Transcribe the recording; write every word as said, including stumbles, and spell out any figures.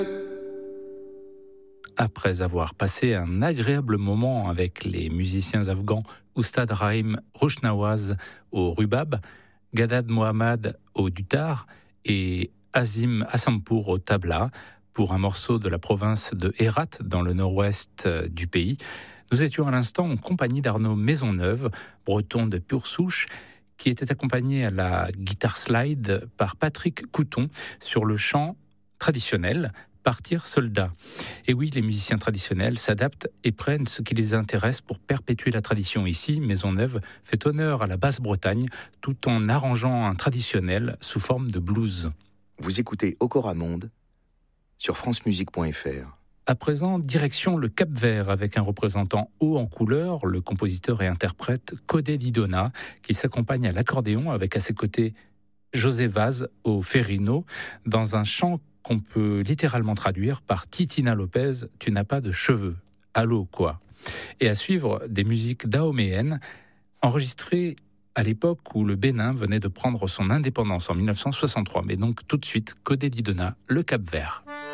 Après avoir passé un agréable moment avec les musiciens afghans Oustad Rahim Roushnawaz au rubab, Gadad Mohammad au dutar et Azim Hassanpour au tabla, pour un morceau de la province de Herat dans le nord-ouest du pays, nous étions à l'instant en compagnie d'Arnaud Maisonneuve, breton de pure souche, qui était accompagné à la guitare slide par Patrick Couton sur le chant traditionnel Partir soldat. Et oui, les musiciens traditionnels s'adaptent et prennent ce qui les intéresse pour perpétuer la tradition. Ici, Maisonneuve fait honneur à la Basse-Bretagne tout en arrangeant un traditionnel sous forme de blues. Vous écoutez Okoramonde sur francemusique point f r. À présent, direction le Cap-Vert avec un représentant haut en couleur, le compositeur et interprète Codé Didona, qui s'accompagne à l'accordéon avec à ses côtés José Vaz au ferrino dans un chant qu'on peut littéralement traduire par Titina Lopez, tu n'as pas de cheveux. Allô, quoi. Et à suivre, des musiques dahoméennes enregistrées à l'époque où le Bénin venait de prendre son indépendance en dix-neuf cent soixante-trois. Mais donc tout de suite, Codé Didona, le Cap-Vert.